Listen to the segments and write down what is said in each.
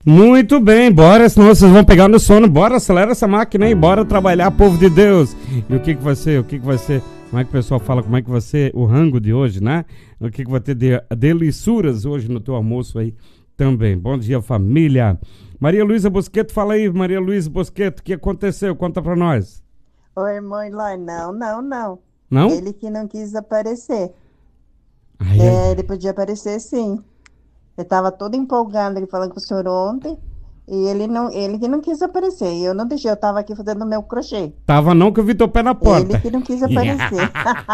Muito bem, bora, senão vocês vão pegar no sono. Bora, acelera essa máquina aí, bora trabalhar, povo de Deus. E o que vai ser? Como é que o pessoal fala? Como é que vai ser o rango de hoje, né? O que vai ter de delissuras hoje no teu almoço aí também. Bom dia, família. Maria Luísa Bosqueto, fala aí, Maria Luísa Bosqueto, o que aconteceu? Conta pra nós. Oi, irmão Eloy, não. Não? Ele que não quis aparecer. Ai, ai. Ele podia aparecer sim. Ele estava todo empolgado, ele falando com o senhor ontem, e ele que não quis aparecer. E eu não deixei, eu estava aqui fazendo meu crochê. Tava não que eu vi teu pé na porta. Ele que não quis aparecer.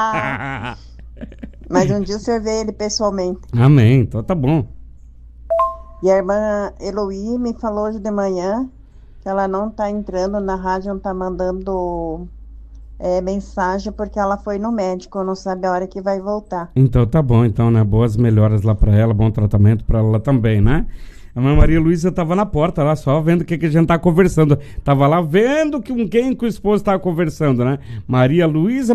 Mas um dia o senhor vê ele pessoalmente. Amém, então tá bom. E a irmã Eloy me falou hoje de manhã que ela não está entrando na rádio, não está mandando mensagem porque ela foi no médico, não sabe a hora que vai voltar. Então tá bom, então, né? Boas melhoras lá pra ela, bom tratamento pra ela também, né? A mãe Maria Luísa tava na porta lá, só vendo o que a gente tá conversando. Tava lá vendo quem que o esposo tava conversando, né? Maria Luísa.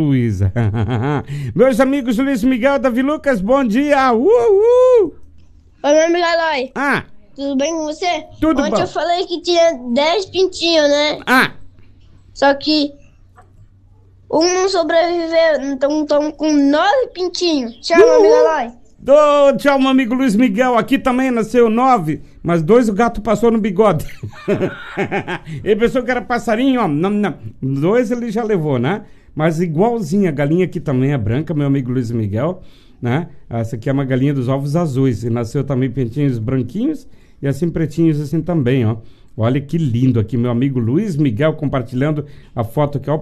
Meus amigos Luiz Miguel, Davi Lucas, bom dia! Oi, meu amigo Eloy. Ah! Tudo bem com você? Tudo Ontem bom. eu falei que tinha 10 pintinhos, né? Ah! Só que um não sobreviveu, então estão com 9 pintinhos. Tchau, meu amigo Eloy. Tchau, meu amigo Luiz Miguel. Aqui também nasceu 9, mas 2 o gato passou no bigode. Ele pensou que era passarinho, ó. Não. 2 ele já levou, né? Mas igualzinho, a galinha aqui também é branca, meu amigo Luiz Miguel, né? Essa aqui é uma galinha dos ovos azuis. E nasceu também pintinhos branquinhos e assim pretinhos assim também, ó. Olha que lindo aqui, meu amigo Luiz Miguel compartilhando a foto aqui, ó.